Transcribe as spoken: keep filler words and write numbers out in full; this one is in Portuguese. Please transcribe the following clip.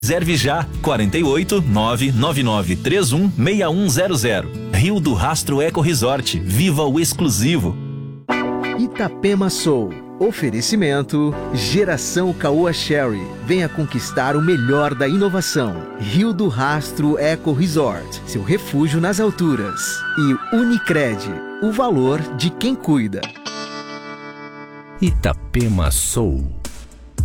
Reserve já, quarenta e oito, nove nove nove três um seis um zero zero. Rio do Rastro Eco Resort. Viva o exclusivo. Itapema Soul. Oferecimento Geração Caoa Sherry. Venha conquistar o melhor da inovação. Rio do Rastro Eco Resort. Seu refúgio nas alturas. E Unicred. O valor de quem cuida. Itapema Soul.